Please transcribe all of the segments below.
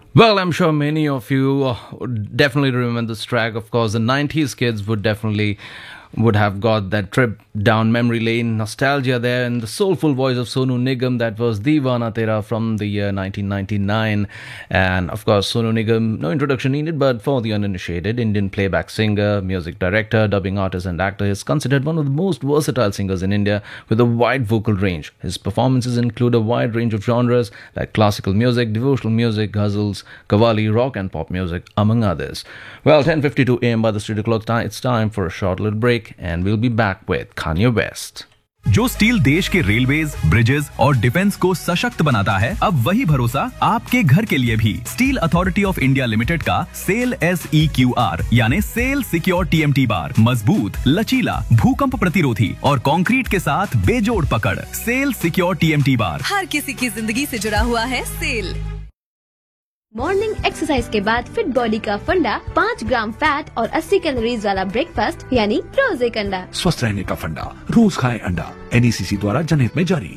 Well, I'm sure many of you would definitely remember this track. Of course, the 90s kids would have got that trip down memory lane, nostalgia there, and the soulful voice of Sonu Nigam. That was Deewana Tera from the year 1999. And of course, Sonu Nigam, no introduction needed, but for the uninitiated, Indian playback singer, music director, dubbing artist, and actor, is considered one of the most versatile singers in India with a wide vocal range. His performances include a wide range of genres like classical music, devotional music, ghazals, qawwali, rock, and pop music, among others. Well, 10:52 a.m. by the studio clock, it's time for a short little break, and we'll be back with Kanye West. जो steel देश के railways, bridges और defence को सशक्त बनाता है, अब वही भरोसा आपके घर के लिए भी। Steel authority of India limited का सेल SEQR यानी सेल सिक्योर TMT बार मजबूत, लचीला, भूकंप प्रतिरोधी और कंक्रीट के साथ बेजोड़ पकड़। सेल सिक्योर TMT बार हर किसी की जिंदगी से जुड़ा हुआ है सेल। मॉर्निंग एक्सरसाइज के बाद फिट बॉडी का फंडा 5 ग्राम फैट और 80 कैलोरीज वाला ब्रेकफास्ट यानी रोज एक अंडा। स्वस्थ रहने का फंडा, रोज खाएं अंडा। NECC द्वारा जनहित में जारी।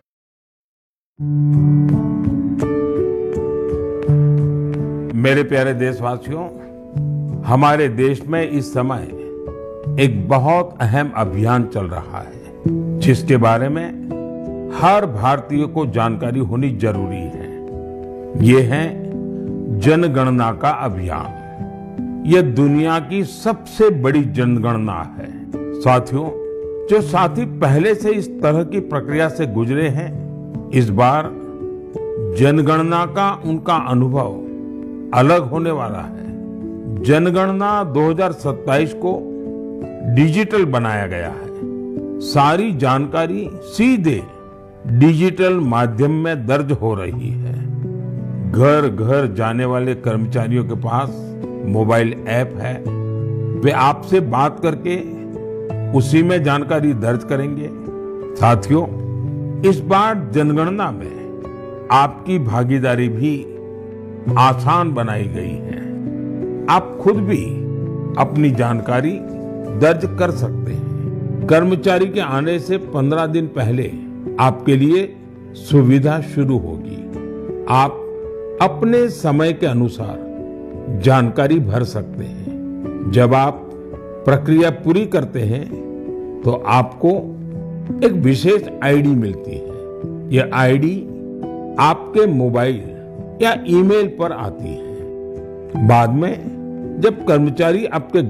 मेरे प्यारे देशवासियों, हमारे देश में इस समय एक बहुत अहम अभियान चल रहा है, जिसके बारे में हर भारतीय को जानकारी होनी जरूरी है। ये है जनगणना का अभियान। यह दुनिया की सबसे बड़ी जनगणना है। साथियों, जो साथी पहले से इस तरह की प्रक्रिया से गुजरे हैं, इस बार जनगणना का उनका अनुभव अलग होने वाला है। जनगणना 2027 को डिजिटल बनाया गया है। सारी जानकारी सीधे डिजिटल माध्यम में दर्ज हो रही है। घर घर जाने वाले कर्मचारियों के पास मोबाइल ऐप है। वे आपसे बात करके उसी में जानकारी दर्ज करेंगे। साथियों, इस बार जनगणना में आपकी भागीदारी भी आसान बनाई गई है। आप खुद भी अपनी जानकारी दर्ज कर सकते हैं। कर्मचारी के आने से 15 दिन पहले आपके लिए सुविधा शुरू होगी। आप अपने समय के अनुसार जानकारी भर सकते हैं। जब आप प्रक्रिया पूरी करते हैं तो आपको एक विशेष आईडी मिलती है। यह आईडी आपके मोबाइल या ईमेल पर आती है। बाद में जब कर्मचारी आपके